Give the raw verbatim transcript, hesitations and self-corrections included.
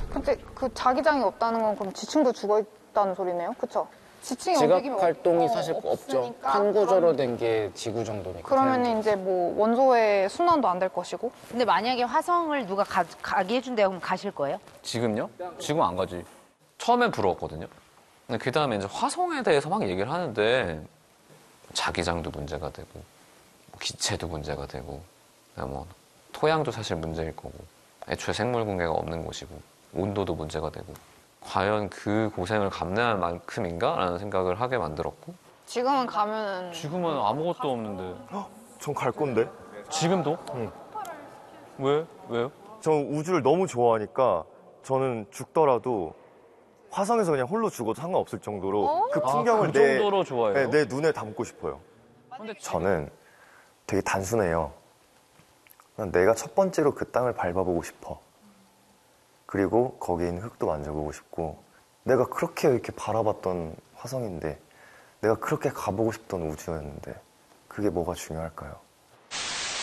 근데 그 자기장이 없다는 건 그럼 지층도 죽어 있다는 소리네요? 그쵸? 지층이 지각 움직이면 활동이 없, 사실 어, 없죠. 없으니까 한 구조로 그럼- 된 게 지구 정도니까. 그러면 이제 뭐 원소의 순환도 안 될 것이고. 근데 만약에 화성을 누가 가, 가게 해준대요 그럼 가실 거예요? 지금요? 지금 안 가지. 처음엔 부러웠거든요. 근데 그 다음에 이제 화성에 대해서 막 얘기를 하는데 자기장도 문제가 되고 뭐 기체도 문제가 되고 뭐 토양도 사실 문제일 거고 애초에 생물 공개가 없는 곳이고 온도도 문제가 되고 과연 그 고생을 감내할 만큼인가? 라는 생각을 하게 만들었고 지금은 가면은 지금은 아무것도 없는데 전 갈 건데. 지금도? 응. 왜? 왜요? 전 우주를 너무 좋아하니까 저는 죽더라도 화성에서 그냥 홀로 죽어도 상관없을 정도로 그 풍경을 아, 그 내, 정도로 좋아해요? 네, 내 눈에 담고 싶어요. 저는 되게 단순해요. 난 내가 첫 번째로 그 땅을 밟아보고 싶어. 그리고 거기에 있는 흙도 만져보고 싶고 내가 그렇게 이렇게 바라봤던 화성인데 내가 그렇게 가보고 싶던 우주였는데 그게 뭐가 중요할까요?